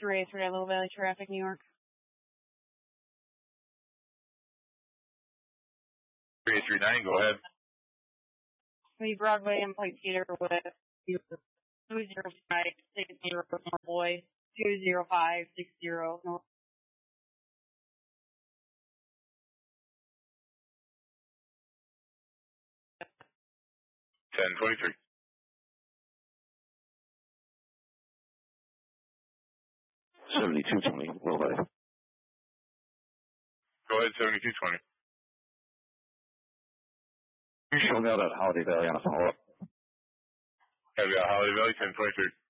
Ray for Little Valley Traffic, New York. 3839, go ahead. The Broadway and Plate Theater with 20560 North Boy, 20560 North. 1023. $72.20, Little Valley. Go ahead, 7220. You showed me out at Holiday Valley on a follow-up. Have you got Holiday Valley, 1023.